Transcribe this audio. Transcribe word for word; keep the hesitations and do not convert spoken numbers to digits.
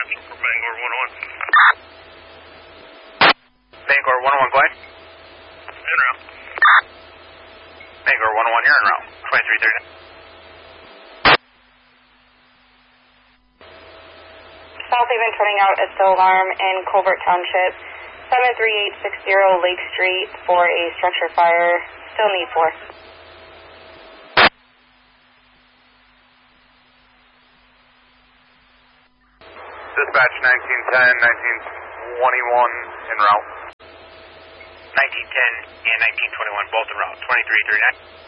dispatch for Bangor one oh one. Bangor one oh one, go ahead. En route. Bangor one oh one, you're en route. twenty-three thirty-nine. Southhaven turning out a still alarm in Colbert Township, seven three eight six zero Lake Street for a structure fire. Still need four. Dispatch nineteen ten, nineteen twenty-one en route. nineteen ten and nineteen twenty-one both en route. twenty-three thirty-nine.